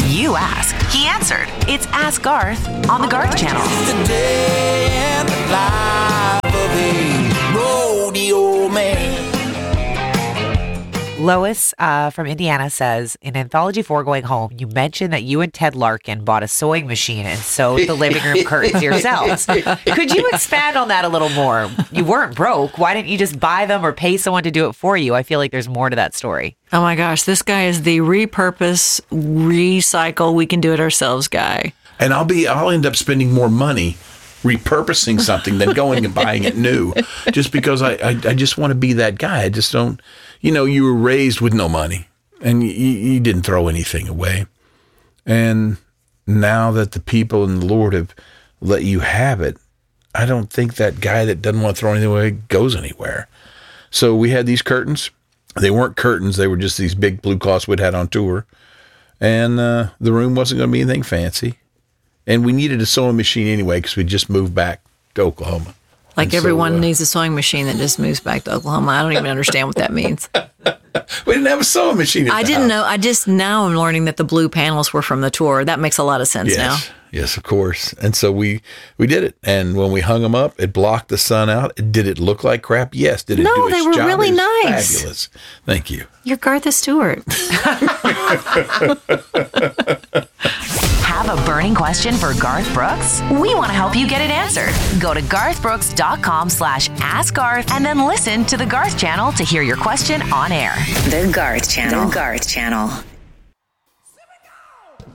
You ask, he answered. It's Ask Garth on the Garth Channel. The day and the life of a rodeo man. Lois from Indiana says, in Anthology 4 Going Home, you mentioned that you and Ted Larkin bought a sewing machine and sewed the living room curtains yourselves. Could you expand on that a little more? You weren't broke. Why didn't you just buy them or pay someone to do it for you? I feel like there's more to that story. Oh my gosh, this guy is the repurpose, recycle, we can do it ourselves guy. And I'll end up spending more money repurposing something than going and buying it new, just because I just want to be that guy. I just don't, you were raised with no money and you didn't throw anything away. And now that the people in the Lord have let you have it, I don't think that guy that doesn't want to throw anything away goes anywhere. So we had these curtains. They weren't curtains. They were just these big blue cloths we'd had on tour. And the room wasn't going to be anything fancy. And we needed a sewing machine anyway because we just moved back to Oklahoma. Like everyone needs a sewing machine that just moves back to Oklahoma. I don't even understand what that means. We didn't have a sewing machine. I didn't know. Now I'm learning that the blue panels were from the tour. That makes a lot of sense now. Yes, of course. And so we did it. And when we hung them up, it blocked the sun out. Did it look like crap? Yes. Did it do its job? No, they were really nice. Fabulous. Thank you. You're Garth Stewart. Have a burning question for Garth Brooks? We want to help you get it answered. Go to garthbrooks.com/askgarth and then listen to the Garth Channel to hear your question on air. The Garth Channel. The Garth Channel.